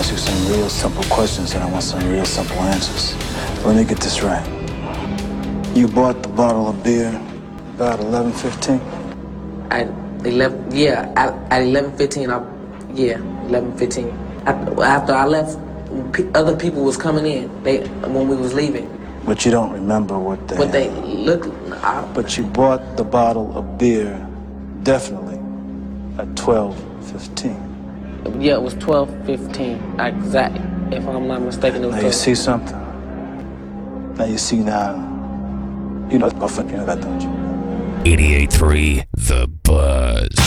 ask you some real simple questions and I want some real simple answers. Let me get this right. You bought the bottle of beer about 11:15? At 11, yeah, at 11:15, 11:15. After I left, other people was coming in. When we was leaving. But you don't remember what they. But they looked. But you bought the bottle of beer definitely at 12:15. Yeah, it was 12:15. Exactly. If I'm not mistaken, it was. Now you see something. Now you see now. You know that, don't you? 88.3 The Buzz.